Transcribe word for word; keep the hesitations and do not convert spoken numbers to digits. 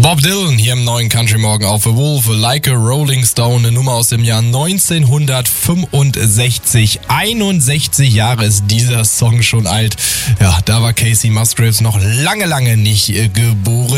Bob Dylan hier im neuen Country Morgen auf The Wolf, Like a Rolling Stone, eine Nummer aus dem Jahr neunzehnhundertfünfundsechzig. einundsechzig Jahre ist dieser Song schon alt. Ja, da war Casey Musgraves noch lange, lange nicht äh, geboren.